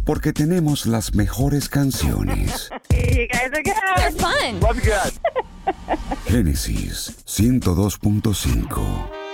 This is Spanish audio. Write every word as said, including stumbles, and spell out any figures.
porque tenemos las mejores canciones. You guys are good. They're fun. Love you guys. Génesis ciento dos punto cinco.